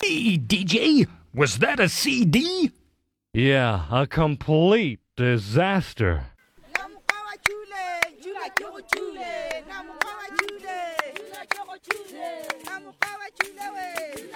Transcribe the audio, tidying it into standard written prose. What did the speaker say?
Hey, DJ, was that a CD? Yeah, a complete disaster. Nam kawa chule, chula kyo chule, nam